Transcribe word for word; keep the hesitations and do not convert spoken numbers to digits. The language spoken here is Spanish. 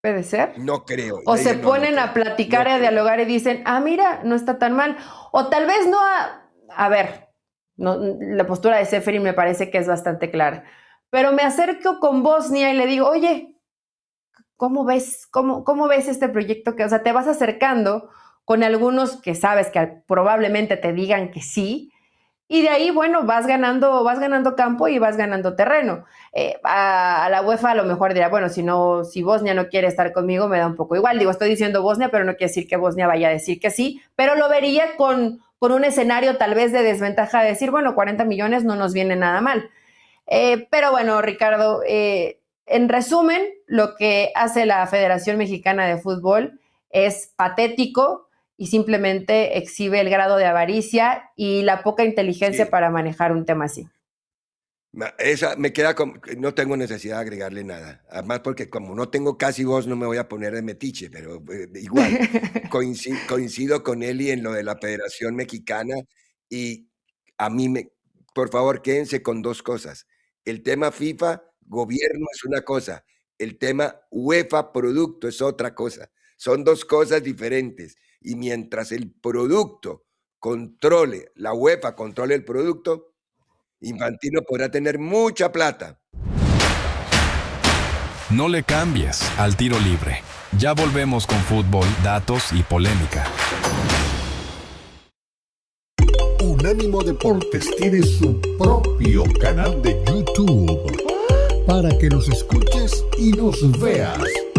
Puede ser. No creo. O Le se dije, no, no ponen creo. a platicar No y a creo. dialogar y dicen, ah, mira, no está tan mal. O tal vez no a, a ver, no, la postura de Ceferin me parece que es bastante clara. Pero me acerco con Bosnia y le digo, oye, ¿cómo ves, cómo, cómo ves este proyecto? Que, o sea, te vas acercando con algunos que sabes que probablemente te digan que sí, y de ahí, bueno, vas ganando, vas ganando campo y vas ganando terreno. Eh, a, a la UEFA a lo mejor dirá, bueno, si no, si Bosnia no quiere estar conmigo, me da un poco igual. Digo, estoy diciendo Bosnia, pero no quiere decir que Bosnia vaya a decir que sí, pero lo vería con, con un escenario tal vez de desventaja de decir, bueno, cuarenta millones no nos viene nada mal. Eh, pero bueno, Ricardo, eh, en resumen, lo que hace la Federación Mexicana de Fútbol es patético y simplemente exhibe el grado de avaricia y la poca inteligencia Sí. para manejar un tema así. Esa me queda como, no tengo necesidad de agregarle nada. Además, porque como no tengo casi voz, no me voy a poner de metiche, pero eh, igual, coincido, coincido con Eli en lo de la Federación Mexicana y a mí me, por favor, quédense con dos cosas. El tema FIFA, gobierno es una cosa, el tema UEFA, producto es otra cosa. Son dos cosas diferentes y mientras el producto controle, la UEFA controle el producto, Infantino podrá tener mucha plata. No le cambies al tiro libre. Ya volvemos con fútbol, datos y polémica. Unánimo Deportes tiene su propio canal de YouTube para que nos escuches y nos veas.